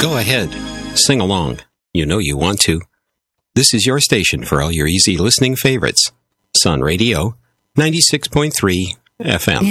Go ahead. Sing along. You know you want to. This is your station for all your easy listening favorites. Sun Radio, 96.3 FM.